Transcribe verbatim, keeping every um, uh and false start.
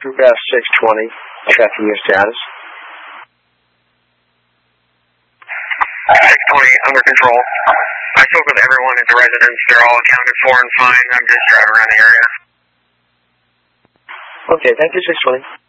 F six twenty, checking your status. six twenty, under control. I spoke with everyone at the residence. They're all accounted for and fine. I'm just driving around the area. Okay, thank you, six twenty.